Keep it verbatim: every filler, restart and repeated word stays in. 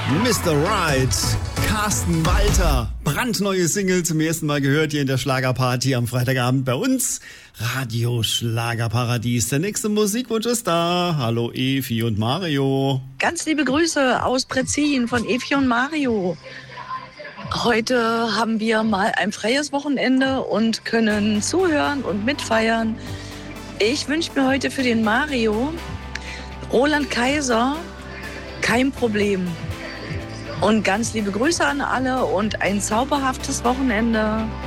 Mister Right, Carsten Walter, brandneue Single zum ersten Mal gehört hier in der Schlagerparty am Freitagabend bei uns. Radio Schlagerparadies. Der nächste Musikwunsch ist da. Hallo Evi und Mario. Ganz liebe Grüße aus Pretzin von Evi und Mario. Heute haben wir mal ein freies Wochenende und können zuhören und mitfeiern. Ich wünsche mir heute für den Mario Roland Kaiser, Kein Problem. Und ganz liebe Grüße an alle und ein zauberhaftes Wochenende.